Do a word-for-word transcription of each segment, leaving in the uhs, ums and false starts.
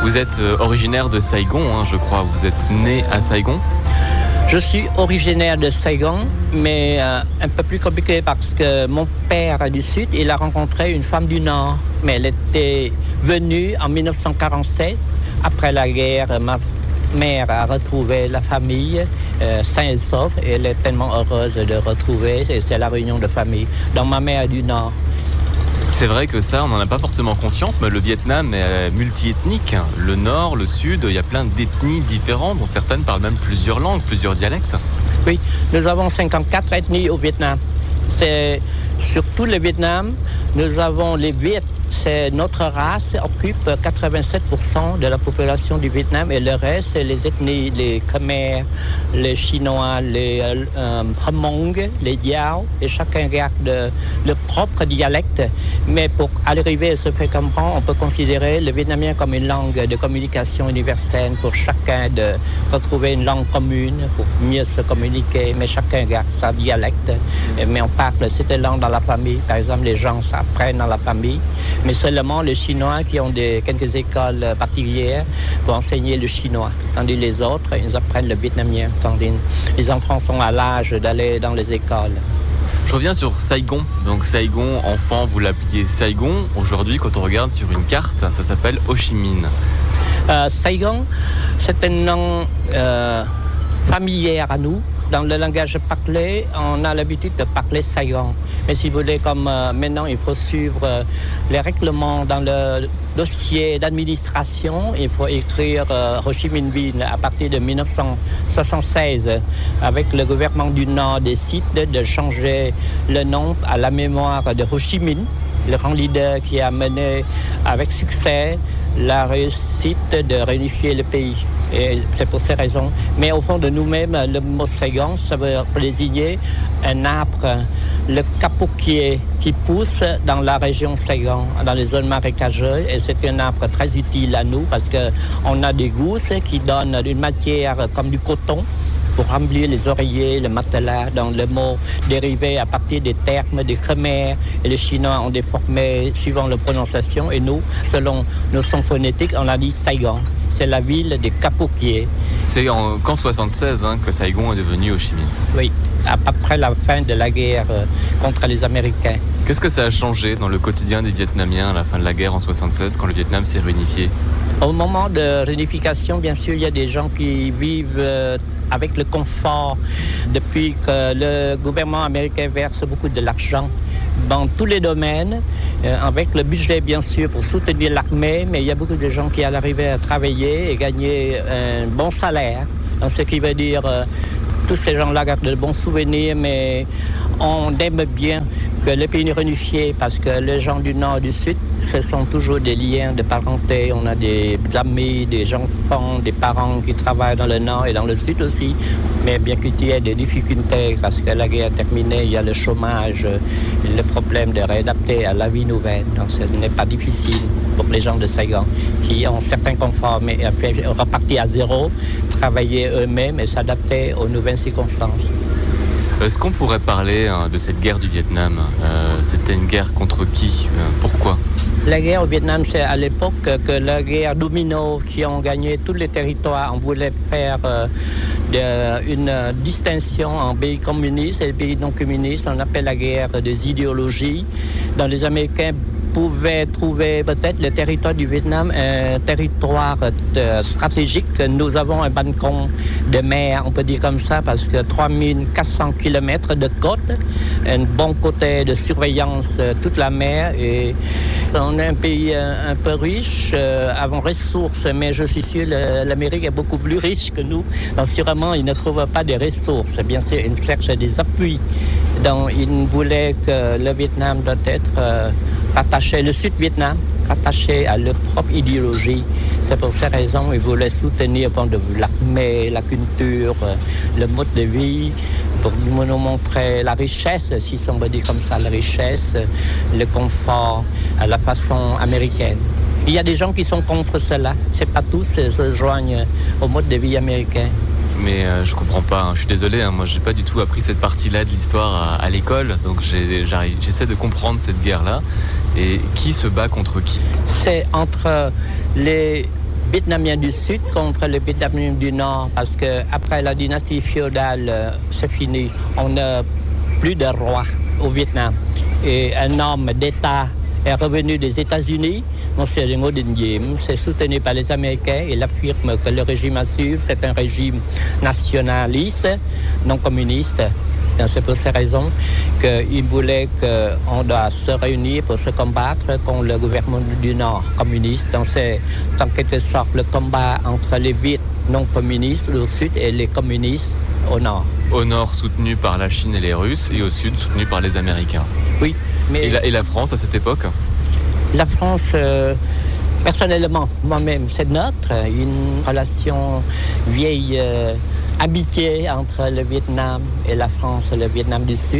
Vous êtes originaire de Saigon, hein, je crois. Vous êtes né à Saigon ? Je suis originaire de Saigon, mais euh, un peu plus compliqué parce que mon père du Sud, il a rencontré une femme du Nord. Mais elle était venue en dix-neuf cent quarante-sept. Après la guerre, ma mère a retrouvé la famille euh, sain et sauf. Et elle est tellement heureuse de retrouver. Et c'est la réunion de famille. Donc ma mère est du Nord. C'est vrai que ça, on n'en a pas forcément conscience, mais le Vietnam est multiethnique. Le nord, le sud, il y a plein d'ethnies différentes, dont certaines parlent même plusieurs langues, plusieurs dialectes. Oui, nous avons cinquante-quatre ethnies au Vietnam. C'est sur tout le Vietnam, nous avons les Viet. C'est notre race occupe quatre-vingt-sept pour cent de la population du Vietnam et le reste, c'est les ethnies, les Khmer, les Chinois, les euh, Hmong, les Dao, et chacun garde le propre dialecte. Mais pour arriver à se faire comprendre, on peut considérer le vietnamien comme une langue de communication universelle pour chacun de retrouver une langue commune pour mieux se communiquer, mais chacun garde sa dialecte. Mais on parle cette langue dans la famille. Par exemple, les gens s'apprennent dans la famille. Mais seulement les Chinois qui ont des, quelques écoles particulières pour enseigner le chinois. Tandis les autres, ils apprennent le vietnamien. Tandis les enfants sont à l'âge d'aller dans les écoles. Je reviens sur Saigon. Donc Saigon, enfant, vous l'appeliez Saigon. Aujourd'hui, quand on regarde sur une carte, ça s'appelle Ho Chi Minh. Euh, Saigon, c'est un nom euh, familier à nous. Dans le langage parlé, on a l'habitude de parler Saigon. Mais si vous voulez, comme euh, maintenant, il faut suivre euh, les règlements dans le dossier d'administration. Il faut écrire euh, Ho Chi Minh Ville à partir de dix-neuf cent soixante-seize. Avec le gouvernement du Nord décide de changer le nom à la mémoire de Ho Chi Minh, le grand leader qui a mené avec succès la réussite de réunifier le pays. Et c'est pour ces raisons. Mais au fond de nous-mêmes, le mot Saigon, ça veut désigner un arbre, le capoquier, qui pousse dans la région Saigon, dans les zones marécageuses. Et c'est un arbre très utile à nous parce qu'on a des gousses qui donnent une matière comme du coton pour remplir les oreillers, le matelas, dans le mot dérivé à partir des termes des Khmer. Et les Chinois ont déformé suivant la prononciation. Et nous, selon nos sons phonétiques, on a dit Saigon. C'est la ville des capoquiers. C'est en, qu'en soixante-seize hein, que Saigon est devenu Ho Chi Minh. Oui, après la fin de la guerre euh, contre les Américains. Qu'est-ce que ça a changé dans le quotidien des Vietnamiens à la fin de la guerre en soixante-seize, quand le Vietnam s'est réunifié ? Au moment de réunification, bien sûr, il y a des gens qui vivent euh, avec le confort depuis que le gouvernement américain verse beaucoup de l'argent dans tous les domaines, euh, avec le budget bien sûr pour soutenir l'armée, mais il y a beaucoup de gens qui arrivent à travailler et gagner un bon salaire. Donc, ce qui veut dire euh, tous ces gens-là gardent de bons souvenirs, mais on aime bien que le pays est réunifié parce que les gens du Nord et du Sud, ce sont toujours des liens de parenté. On a des amis, des enfants, des parents qui travaillent dans le Nord et dans le Sud aussi. Mais bien qu'il y ait des difficultés parce que la guerre est terminée, il y a le chômage, le problème de réadapter à la vie nouvelle. Donc ce n'est pas difficile pour les gens de Saigon qui ont certains conforts, mais repartir à zéro, travailler eux-mêmes et s'adapter aux nouvelles circonstances. Est-ce qu'on pourrait parler hein, de cette guerre du Vietnam ? euh, C'était une guerre contre qui ? euh, Pourquoi ? La guerre au Vietnam, c'est à l'époque que la guerre domino qui ont gagné tous les territoires. On voulait faire euh, de, une distinction en pays communistes et pays non communistes. On appelle la guerre des idéologies. Dans les Américains pouvaient trouver peut-être le territoire du Vietnam un territoire euh, stratégique. Nous avons un balcon de mer, on peut dire comme ça, parce que trois mille quatre cents kilomètres de côte, un bon côté de surveillance euh, toute la mer. Et on est un pays un, un peu riche, euh, avec ressources, mais je suis sûr que l'Amérique est beaucoup plus riche que nous. Donc sûrement, ils ne trouvent pas de ressources. Bien sûr, ils cherchent des appuis. Donc ils voulaient que le Vietnam doit être euh, rattaché, le Sud-Vietnam, rattaché à leur propre idéologie. C'est pour ces raisons qu'ils voulaient soutenir, point de vue l'armée, la culture, le mode de vie, pour nous montrer la richesse, si on veut dire comme ça, la richesse, le confort, à la façon américaine. Il y a des gens qui sont contre cela. C'est pas tous qui se joignent au mode de vie américain. Mais euh, je comprends pas, hein. Je suis désolé, hein. Moi j'ai pas du tout appris cette partie-là de l'histoire à, à l'école, donc j'ai, j'essaie de comprendre cette guerre-là. Et qui se bat contre qui ? C'est entre les Vietnamiens du Sud contre les Vietnamiens du Nord, parce qu'après la dynastie féodale, euh, c'est fini. On n'a plus de roi au Vietnam. Et un homme d'État est revenu des États-Unis, M. Ngo Dinh Diem, c'est soutenu par les Américains. Il affirme que le régime à suivre, c'est un régime nationaliste, non communiste. C'est pour ces raisons qu'il voulait qu'on doit se réunir pour se combattre contre le gouvernement du Nord communiste. Donc c'est en quelque sorte le combat entre les Viet non communistes au Sud et les communistes au Nord. Au Nord soutenu par la Chine et les Russes et au Sud soutenu par les Américains. Oui. Mais et, la, et la France à cette époque ? La France, euh, personnellement, moi-même, c'est notre, une relation vieille euh, amitié entre le Vietnam et la France, le Vietnam du Sud.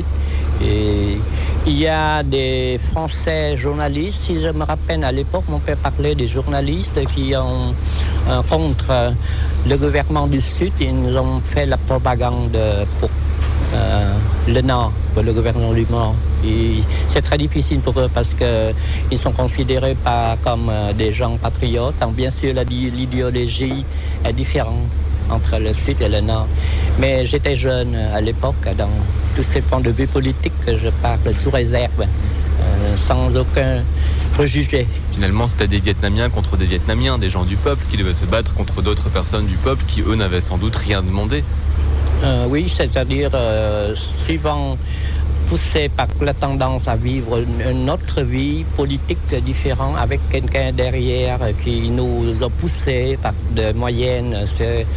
Et il y a des Français journalistes, si je me rappelle à l'époque, mon père parlait des journalistes qui ont euh, contre le gouvernement du Sud, ils nous ont fait la propagande pour euh, le Nord, pour le gouvernement du Nord. Et c'est très difficile pour eux parce qu'ils sont considérés pas comme euh, des gens patriotes. Donc, bien sûr, l'idéologie est différente entre le Sud et le Nord. Mais j'étais jeune à l'époque, dans tous ces points de vue politiques que je parle sous réserve, euh, sans aucun préjugé. Finalement, c'était des Vietnamiens contre des Vietnamiens, des gens du peuple qui devaient se battre contre d'autres personnes du peuple qui, eux, n'avaient sans doute rien demandé. Euh, oui, c'est-à-dire, euh, suivant poussé par la tendance à vivre une autre vie politique différente avec quelqu'un derrière qui nous a poussé par des moyennes,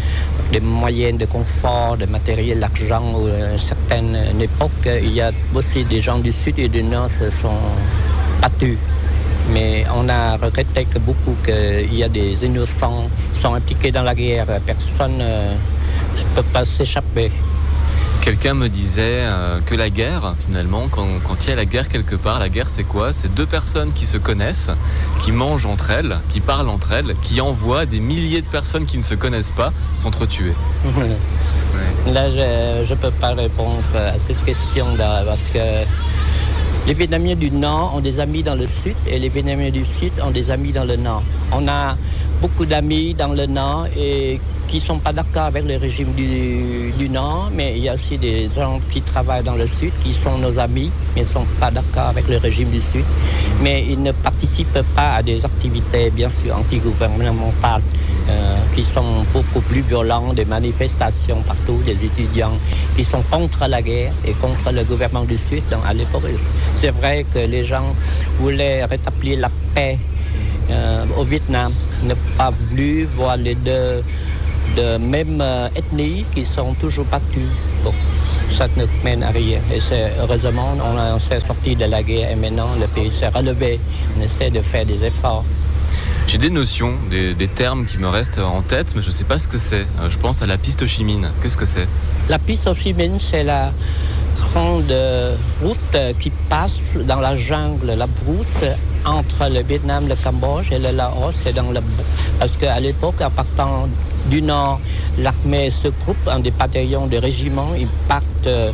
des moyennes de confort, de matériel, d'argent. À une certaine époque, il y a aussi des gens du Sud et du Nord qui se sont battus. Mais on a regretté que beaucoup qu'il y a des innocents qui sont impliqués dans la guerre. Personne ne peut pas s'échapper. Quelqu'un me disait euh, que la guerre, finalement, quand, quand il y a la guerre quelque part, la guerre c'est quoi ? C'est deux personnes qui se connaissent, qui mangent entre elles, qui parlent entre elles, qui envoient des milliers de personnes qui ne se connaissent pas s'entretuer. Mmh. Ouais. Là, je ne peux pas répondre à cette question-là parce que les Vietnamiens du Nord ont des amis dans le Sud et les Vietnamiens du Sud ont des amis dans le Nord. On a beaucoup d'amis dans le Nord et qui ne sont pas d'accord avec le régime du, du Nord, mais il y a aussi des gens qui travaillent dans le Sud, qui sont nos amis, mais ne sont pas d'accord avec le régime du Sud. Mais ils ne participent pas à des activités, bien sûr, antigouvernementales, euh, qui sont beaucoup plus violentes, des manifestations partout, des étudiants qui sont contre la guerre et contre le gouvernement du Sud. Donc, à l'époque, c'est vrai que les gens voulaient rétablir la paix euh, au Vietnam, ne pas voulu voir les deux de même euh, ethnie qui sont toujours battus. Bon, ça ne mène à rien. Et c'est, heureusement, on, on s'est sorti de la guerre et maintenant le pays s'est relevé. On essaie de faire des efforts. J'ai des notions, des, des termes qui me restent en tête, mais je ne sais pas ce que c'est. Je pense à la piste Ho Chi Minh. Qu'est-ce que c'est ? La piste Ho Chi Minh, c'est la grande route qui passe dans la jungle, la brousse, entre le Vietnam, le Cambodge et le Laos. C'est dans le... Parce qu'à l'époque, en partant du Nord, l'armée se groupe en des bataillons de régiments. Ils partent euh,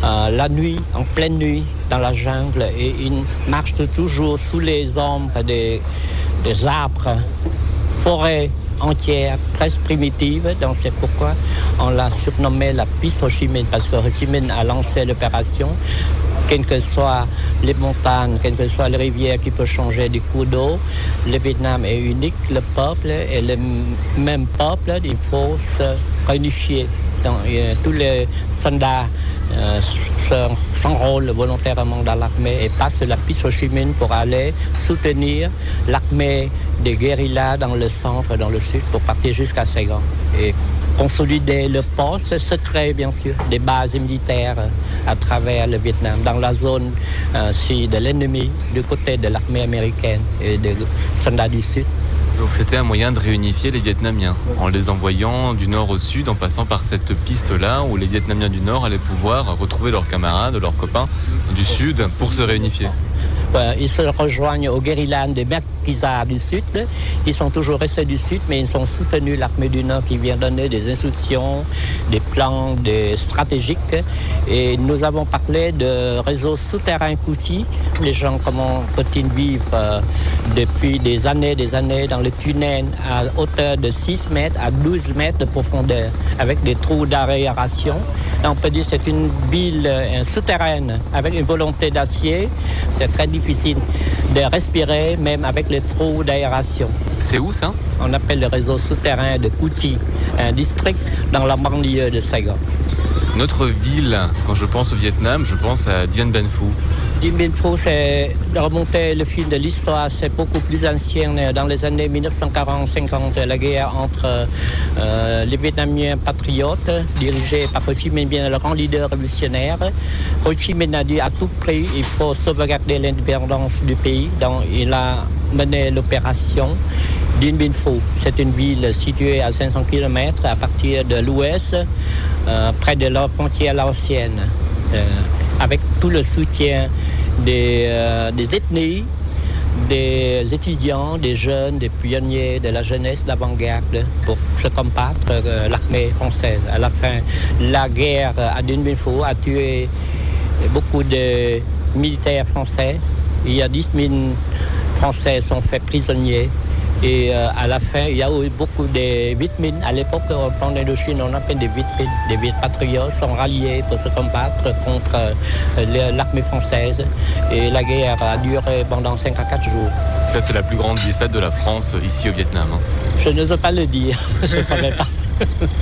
la nuit, en pleine nuit, dans la jungle et ils marchent toujours sous les ombres des, des arbres, forêts entières, presque primitives. Donc c'est pourquoi on l'a surnommée la piste Ho Chi Minh, parce que Ho Chi Minh a lancé l'opération. Quelles que soient les montagnes, quelles que soient les rivières qui peuvent changer du cours d'eau, le Vietnam est unique, le peuple est le même peuple, il faut se réunifier. Donc, euh, tous les soldats euh, s'enrôlent volontairement dans l'armée et passent la piste Ho Chi Minh pour aller soutenir l'armée des guérillas dans le centre, dans le sud, pour partir jusqu'à Saigon. Et consolider le poste secret, bien sûr, des bases militaires à travers le Vietnam, dans la zone euh, de l'ennemi, du côté de l'armée américaine et des soldats du Sud. Donc c'était un moyen de réunifier les Vietnamiens, en les envoyant du nord au sud, en passant par cette piste-là, où les Vietnamiens du nord allaient pouvoir retrouver leurs camarades, leurs copains du sud, pour se réunifier. Ouais, ils se rejoignent aux guérillas des Mac maîtrisards du Sud. Ils sont toujours restés du Sud, mais ils ont soutenu l'armée du Nord qui vient donner des instructions, des plans, des stratégiques. Et nous avons parlé de réseau souterrain Kouti. Les gens, comment peuvent-ils vivre euh, depuis des années, des années dans le tunnel à hauteur de six mètres à douze mètres de profondeur, avec des trous d'aération. On peut dire que c'est une ville euh, souterraine avec une volonté d'acier. C'est très difficile de respirer, même avec les trous d'aération. C'est où ça? On appelle le réseau souterrain de Kouti, un district dans la banlieue de Saigon. Notre ville, quand je pense au Vietnam, je pense à Dien Bien Phu. Dien Bien Phu, c'est remonter le fil de l'histoire, c'est beaucoup plus ancien. Dans les années mille neuf cent quarante cinquante, la guerre entre euh, les Vietnamiens patriotes, dirigés par Ho Chi Minh, bien le grand leader révolutionnaire. Ho Chi Minh a dit à tout prix, il faut sauvegarder l'indépendance du pays. Donc, il a mené l'opération Dien Bien Phu. C'est une ville située à cinq cents kilomètres à partir de l'ouest, euh, près de la frontière laotienne, euh, avec tout le soutien des, euh, des ethnies, des étudiants, des jeunes, des pionniers, de la jeunesse d'avant-garde pour se combattre euh, l'armée française. À la fin, la guerre à Dien Bien Phu a tué beaucoup de militaires français. Il y a dix mille Français sont faits prisonniers. Et euh, à la fin, il y a eu beaucoup de Viet-Minh. À l'époque, en Indochine, on appelle des Viet-Minh. Des Viet patriotes sont ralliés pour se combattre contre euh, l'armée française. Et la guerre a duré pendant cinq à quatre jours. Ça, c'est la plus grande défaite de la France ici au Vietnam. Je n'ose pas le dire, je ne savais pas.